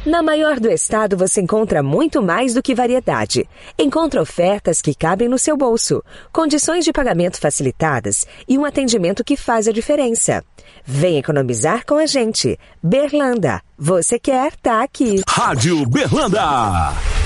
Na maior do estado você encontra muito mais do que variedade. Encontra ofertas que cabem no seu bolso, condições de pagamento facilitadas e um atendimento que faz a diferença. Vem economizar com a gente. Berlanda, você quer, tá aqui. Rádio Berlanda.